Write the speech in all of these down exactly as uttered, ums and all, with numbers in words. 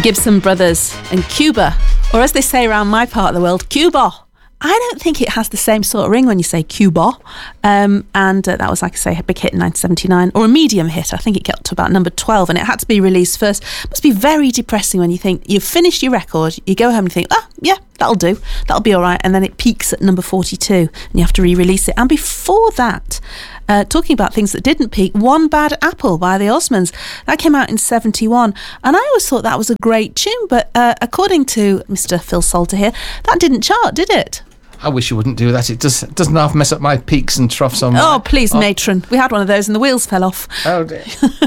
Gibson Brothers and Cuba, or as they say around my part of the world, Cuba. I don't think it has the same sort of ring when you say Cuba. Um, and uh, that was, like I say, a big hit in nineteen seventy-nine, or a medium hit. I think it got to about number twelve, and it had to be released first. It must be very depressing when you think you've finished your record, you go home and you think, ah, yeah, that'll do, that'll be all right, and then it peaks at number forty-two, and you have to re-release it. And before that, uh, talking about things that didn't peak, One Bad Apple by the Osmonds. That came out in seventy-one, and I always thought that was a great tune, but uh, according to Mister Phil Salter here, that didn't chart, did it? I wish you wouldn't do that. It does, doesn't half mess up my peaks and troughs on my... Oh, please, oh. matron. We had one of those and the wheels fell off. Oh, dear.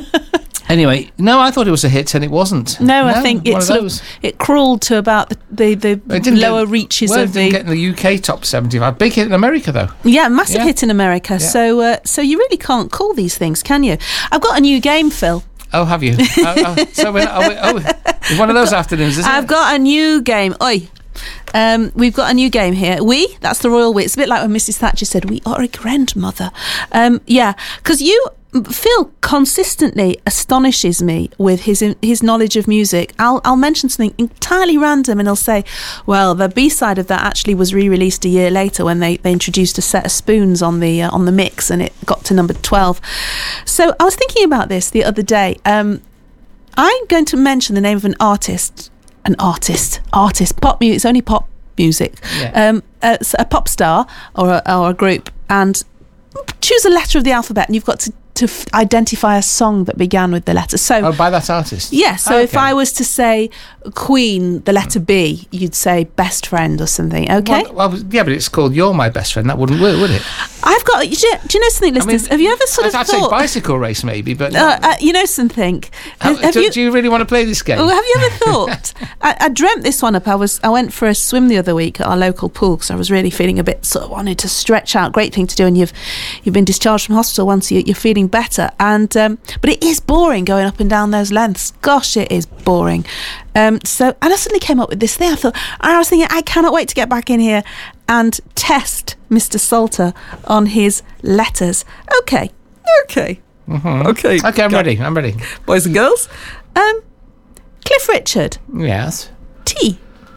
Anyway, no, I thought it was a hit and it wasn't. No, no I think it, sort of, it crawled to about the, the, the lower get, reaches well, of it the... didn't get in the U K top seventy-five. Big hit in America, though. Yeah, massive yeah. hit in America. Yeah. So, uh, so you really can't call these things, can you? I've got a new game, Phil. Oh, have you? oh, oh, so we're, oh, oh, it's one of those got, afternoons, isn't I've it? I've got a new game. Oi. Um, we've got a new game here. We, that's the royal we. It's a bit like when Missus Thatcher said, we are a grandmother. Um, yeah, because you, Phil consistently astonishes me with his his knowledge of music. I'll I'll mention something entirely random and he'll say, well, the B-side of that actually was re-released a year later when they, they introduced a set of spoons on the uh, on the mix and it got to number twelve. So I was thinking about this the other day. Um, I'm going to mention the name of an artist. An artist, artist, pop music. It's only pop music. Yeah. Um, a, a pop star or a, or a group, and choose a letter of the alphabet, and you've got to, to f- identify a song that began with the letter. So, oh, by that artist. Yeah. So, okay. if I was to say Queen, the letter B, you'd say Best Friend or something. Okay. Well, well yeah, but it's called You're My Best Friend. That wouldn't work, would it? I've got. Do you, do you know something, listeners? I mean, have you ever sort I'd, of I'd thought? say Bicycle Race, maybe, but uh, uh, you know something. Have, have do, you, do you really want to play this game? Oh, have you ever thought? I, I dreamt this one up. I was. I went for a swim the other week at our local pool because I was really feeling a bit sort of wanted to stretch out. Great thing to do, and you've you've been discharged from hospital once you, you're feeling better. And um, but it is boring going up and down those lengths. Gosh, it is boring. Um, so and I suddenly came up with this thing. I thought I was thinking I cannot wait to get back in here and test Mister Salter on his letters. Okay, okay, mm-hmm. okay, okay. I'm Go. ready. I'm ready, boys and girls. Um, Cliff Richard. Yes. T.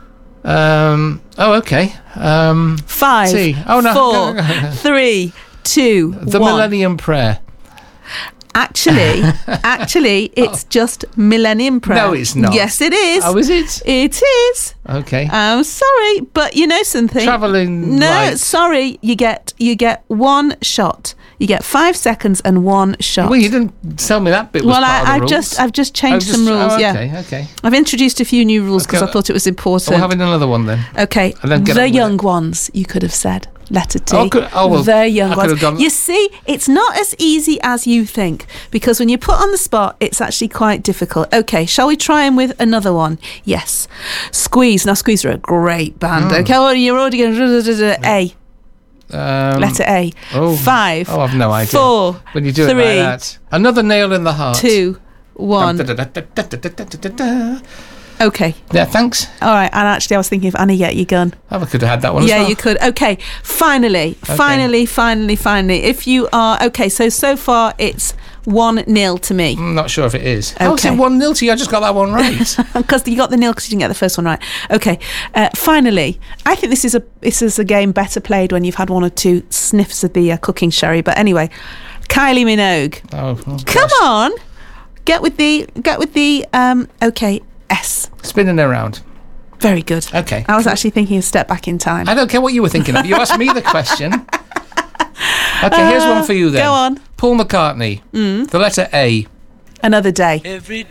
Um. Oh, okay. Um. Five. T. Oh no. Four. Go, go, go. Three. Two. The one. Millennium Prayer. Actually, actually, it's oh. just Millennium Prayer. No, it's not. Yes, it is. Oh, is it? It is. Okay. I'm sorry, but you know something. Travelling. No, light. sorry. You get you get one shot. You get five seconds and one shot. Well, you didn't tell me that bit was well, part I, of the I've rules. just I've just changed oh, some just, rules. Oh, yeah. Okay. Okay. I've introduced a few new rules because okay. I thought it was important. We're having another one then. Okay. And then get the young ones. You could have said. Letter T. Oh, could, oh, well, the young I ones. Gone... You see, it's not as easy as you think because when you're put on the spot, it's actually quite difficult. Okay, shall we try him with another one? Yes. Squeeze. Now, Squeeze are a great band. Mm. Okay, well, you're already going to A. Um, Letter A. Oh, Five. Oh, I've no idea. Four. When you do three, it like that. Another nail in the heart. Two. One. Okay. Yeah, thanks. All right, and actually I was thinking of Annie, Get Your Gun. Oh, I could have had that one yeah, as well. you could. Okay, finally, okay. finally, finally, finally. If you are... Okay, so, so far it's one nil to me. I'm not sure if it is. Okay. How is it one nil to you? I just got that one right. Because you got the nil because you didn't get the first one right. Okay, uh, finally, I think this is a this is a game better played when you've had one or two sniffs of the uh, cooking sherry. But anyway, Kylie Minogue. Oh, oh Come on, get with the... Get with the... Um, okay, S. Spinning around. Very good. Okay. I was actually thinking of Step Back in Time. I don't care what you were thinking of. You asked me the question. Okay, here's uh, one for you then. Go on. Paul McCartney. Mm. The letter A. Another Day. Every